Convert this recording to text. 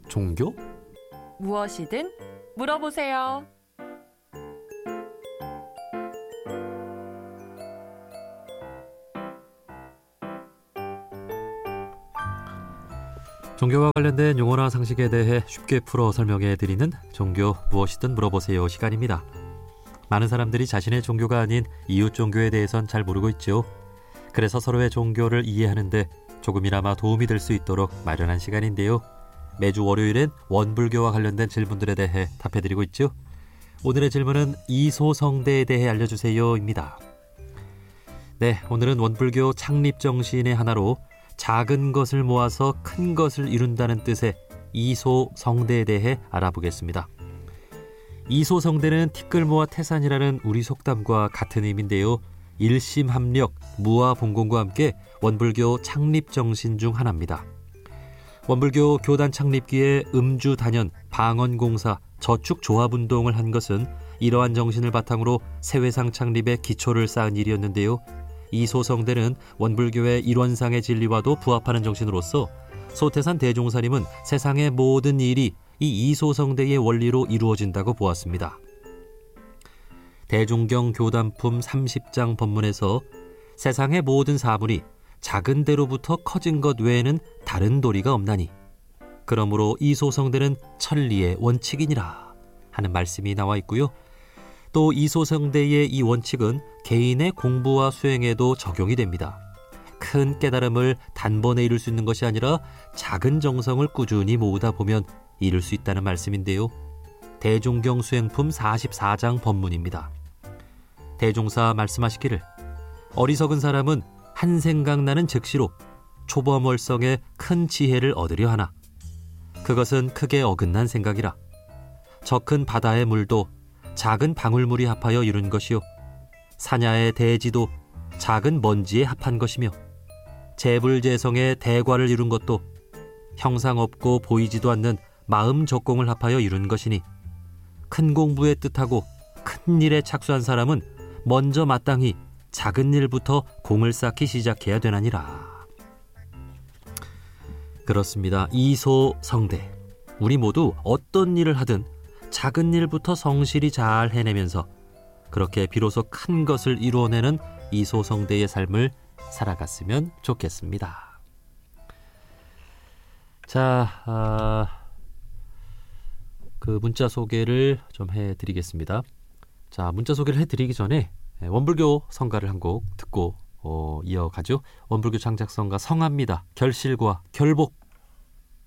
종교? 무엇이든 물어보세요. 종교와 관련된 용어나 상식에 대해 쉽게 풀어 설명해 드리는 종교 무엇이든 물어보세요 시간입니다. 많은 사람들이 자신의 종교가 아닌 이웃 종교에 대해선 잘 모르고 있죠. 그래서 서로의 종교를 이해하는데 조금이나마 도움이 될 수 있도록 마련한 시간인데요. 매주 월요일엔 원불교와 관련된 질문들에 대해 답해드리고 있죠. 오늘의 질문은 이소성대에 대해 알려주세요입니다. 네, 오늘은 원불교 창립 정신의 하나로 작은 것을 모아서 큰 것을 이룬다는 뜻의 이소성대에 대해 알아보겠습니다. 이소성대는 티끌모아 태산이라는 우리 속담과 같은 의미인데요. 일심합력, 무아봉공과 함께 원불교 창립 정신 중 하나입니다. 원불교 교단 창립기에 음주단연, 방언공사, 저축조합운동을 한 것은 이러한 정신을 바탕으로 세회상 창립의 기초를 쌓은 일이었는데요. 이소성대는 원불교의 일원상의 진리와도 부합하는 정신으로서 소태산 대종사님은 세상의 모든 일이 이 이소성대의 원리로 이루어진다고 보았습니다. 대종경 교단품 30장 법문에서 세상의 모든 사물이 작은 데로부터 커진 것 외에는 다른 도리가 없나니 그러므로 이소성대는 천리의 원칙이니라 하는 말씀이 나와 있고요. 또 이소성대의 이 원칙은 개인의 공부와 수행에도 적용이 됩니다. 큰 깨달음을 단번에 이룰 수 있는 것이 아니라 작은 정성을 꾸준히 모으다 보면 이룰 수 있다는 말씀인데요. 대종경 수행품 44장 법문입니다. 대종사 말씀하시기를 어리석은 사람은 한 생각나는 즉시로 초범월성의 큰 지혜를 얻으려 하나 그것은 크게 어긋난 생각이라 저 큰 바다의 물도 작은 방울물이 합하여 이룬 것이요 사냐의 대지도 작은 먼지에 합한 것이며 재불재성의 대과를 이룬 것도 형상 없고 보이지도 않는 마음 적공을 합하여 이룬 것이니 큰 공부에 뜻하고 큰 일에 착수한 사람은 먼저 마땅히 작은 일부터 공을 쌓기 시작해야 되나니라. 그렇습니다. 이소성대. 우리 모두 어떤 일을 하든 작은 일부터 성실히 잘 해내면서 그렇게 비로소 큰 것을 이루어내는 이소성대의 삶을 살아갔으면 좋겠습니다. 자, 그 문자 소개를 좀 해드리겠습니다. 자, 문자 소개를 해드리기 전에 원불교 성가를 한 곡 듣고 이어가죠. 원불교 창작성가 성합니다. 결실과 결복.